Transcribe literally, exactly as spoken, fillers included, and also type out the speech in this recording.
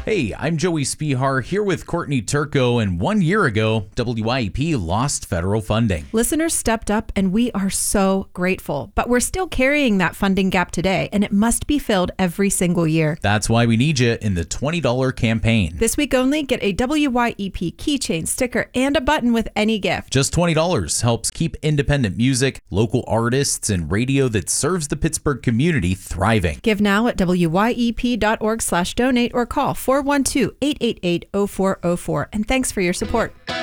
Hey, I'm Joey Spihar here with Courtney Turco, and one year ago, W I E P lost federal funding. Listeners stepped up, and we are so grateful. But we're still carrying that funding gap today, and it must be filled every single year. That's why we need you in the twenty dollars campaign. This week only, get a W Y E P keychain, sticker, and a button with any gift. Just twenty dollars helps keep independent music, local artists, and radio that serves the Pittsburgh community thriving. Give now at W Y E P dot org slash donate or call four one two, eight eight eight, zero four zero four. And thanks for your support.